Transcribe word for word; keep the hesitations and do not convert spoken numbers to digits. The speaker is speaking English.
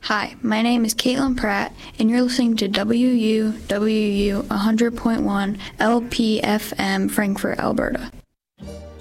Hi, my name is Caitlin Pratt, and you're listening to W U W U one hundred point one L P F M Frankfort, Alberta.